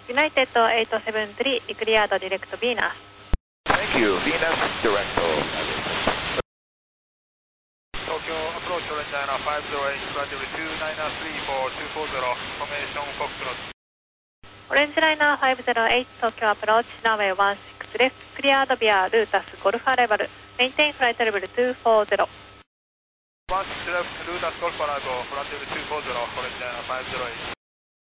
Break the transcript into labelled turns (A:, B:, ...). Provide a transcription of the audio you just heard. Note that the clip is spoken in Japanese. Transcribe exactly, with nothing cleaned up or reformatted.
A: United はちななさんさん、リクリアードディレクトビーナス。
B: Thank you, Venus Directo.
C: Tokyo approach orange niner five zero eight, gradually two nine three four two four zero, formation Foxtrot.
A: オレンジライナーごゼロはち、東京アプローチ、ナウェイじゅうろくレフト、クリアードビア、ルータス、ゴルフアライバル、メインテインフライトレベルにひゃくよんじゅう。
C: じゅうろく left, ルータスゴルフアライバル、フライトレベルにひゃくよんじゅう、オレンジライナーごゼロはち。